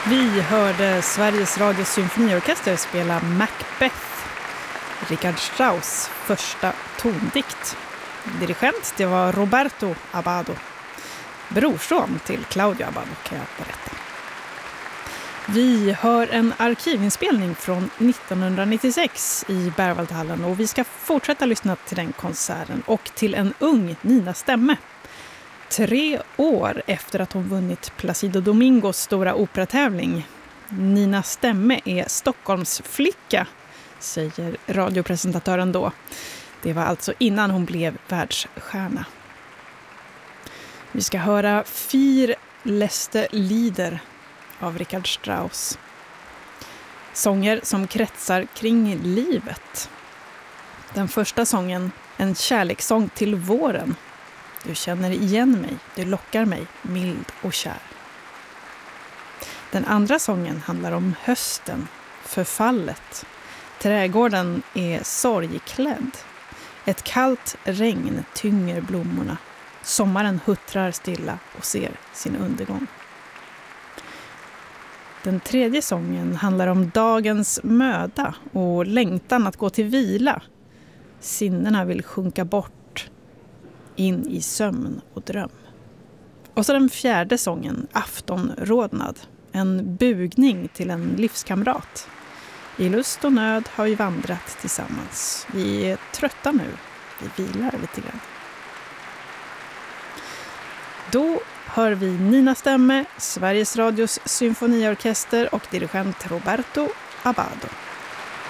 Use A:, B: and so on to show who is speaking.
A: Vi hörde Sveriges Radios symfoniorkester spela Macbeth, Richard Strauss första tondikt. Dirigent, det var Roberto Abbado, brorson till Claudio Abbado kan jag berätta. Vi hör en arkivinspelning från 1996 i Berwaldhallen och vi ska fortsätta lyssna till den konserten och till en ung Nina Stemme. 3 år efter att hon vunnit Placido Domingos stora operatävling. Nina Stemme är Stockholms flicka, säger radiopresentatören då. Det var alltså innan hon blev världsstjärna. Vi ska höra Vier letzte Lieder av Richard Strauss. Sånger som kretsar kring livet. Den första sången, en kärlekssång till våren. Du känner igen mig, du lockar mig, mild och kär. Den andra sången handlar om hösten, förfallet. Trädgården är sorgklädd. Ett kallt regn tynger blommorna. Sommaren huttrar stilla och ser sin undergång. Den tredje sången handlar om dagens möda och längtan att gå till vila. Sinnena vill sjunka bort in i sömn och dröm. Och så den fjärde sången, Aftonrodnad. En bugning till en livskamrat. I lust och nöd har vi vandrat tillsammans. Vi är trötta nu. Vi vilar lite grann. Då hör vi Nina Stemme, Sveriges Radios symfoniorkester och dirigent Roberto Abbado.